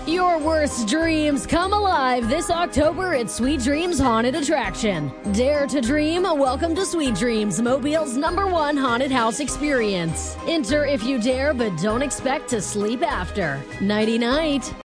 Your worst dreams come alive this October at Sweet Dreams Haunted Attraction. Dare to dream. Welcome to Sweet Dreams, Mobile's #1 haunted house experience. Enter if you dare, but don't expect to sleep after. Nighty night.